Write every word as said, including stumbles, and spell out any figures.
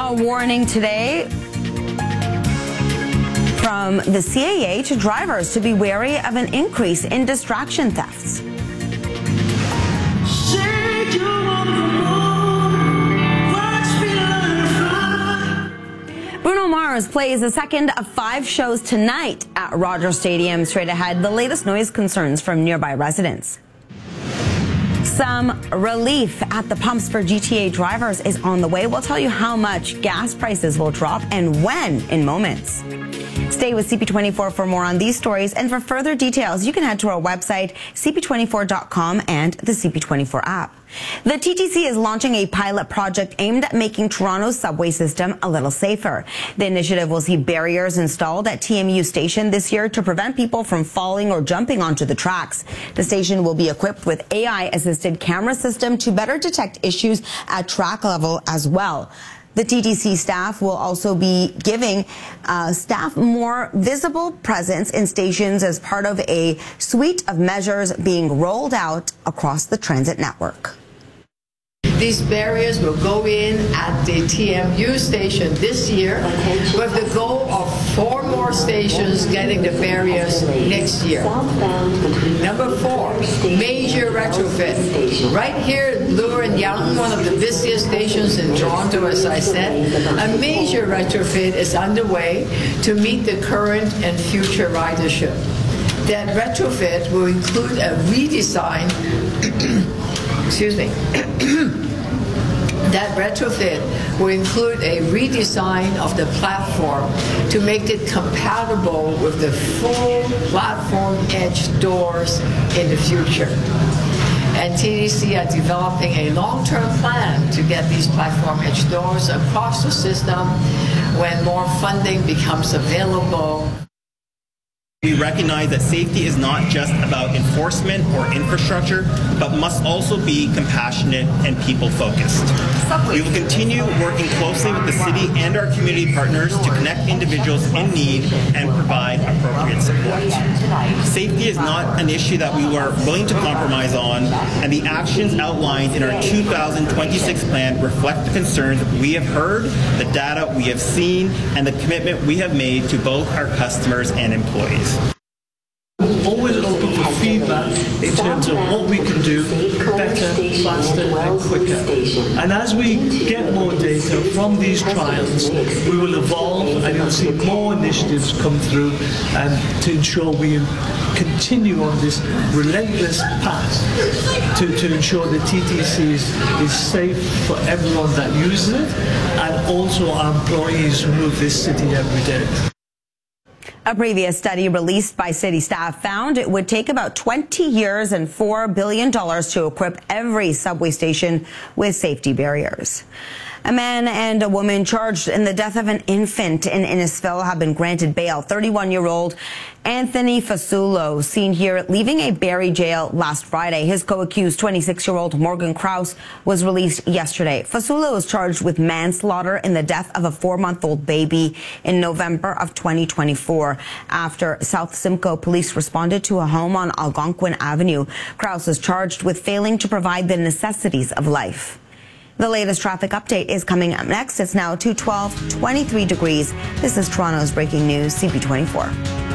A warning today from the C A A to drivers to be wary of an increase in distraction thefts. Bruno Mars plays the second of five shows tonight at Rogers Stadium. Straight ahead, the latest noise concerns from nearby residents. Some relief at the pumps for G T A drivers is on the way. We'll tell you how much gas prices will drop and when in moments. Stay with C P twenty-four for more on these stories, and for further details, you can head to our website, C P twenty-four dot com, and the C P twenty-four app. The T T C is launching a pilot project aimed at making Toronto's subway system a little safer. The initiative will see barriers installed at T M U station this year to prevent people from falling or jumping onto the tracks. The station will be equipped with A I-assisted camera system to better detect issues at track level as well. The T T C staff will also be giving uh, staff more visible presence in stations as part of a suite of measures being rolled out across the transit network. These barriers will go in at the T M U station this year with the goal of four more stations getting the barriers next year. Number four, major retrofit. Right here at Bloor and Yonge, one of the busiest stations in Toronto, as I said, a major retrofit is underway to meet the current and future ridership. That retrofit will include a redesign, excuse me, That retrofit will include a redesign of the platform to make it compatible with the full platform edge doors in the future. And T T C are developing a long-term plan to get these platform edge doors across the system when more funding becomes available. We recognize that safety is not just about enforcement or infrastructure, but must also be compassionate and people-focused. We will continue working closely with the city and our community partners to connect individuals in need and provide appropriate support. Safety is not an issue that we were willing to compromise on, and the actions outlined in our two thousand twenty-six plan reflect the concerns we have heard, the data we have seen, and the commitment we have made to both our customers and employees. Always open for feedback in terms of what we can do better, faster and quicker. And as we get more data from these trials, we will evolve and you'll see more initiatives come through and to ensure we continue on this relentless path to, to ensure the T T C is, is safe for everyone that uses it and also our employees who move this city every day. A previous study released by city staff found it would take about twenty years and four billion dollars to equip every subway station with safety barriers. A man and a woman charged in the death of an infant in Innisfil have been granted bail. thirty-one-year-old Anthony Fasulo, seen here leaving a Barrie jail last Friday. His co-accused twenty-six-year-old Morgan Krause was released yesterday. Fasulo is charged with manslaughter in the death of a four-month-old baby in November of twenty twenty-four after South Simcoe police responded to a home on Algonquin Avenue. Krause is charged with failing to provide the necessities of life. The latest traffic update is coming up next. It's now two twelve, twenty-three degrees. This is Toronto's breaking news, C P twenty-four.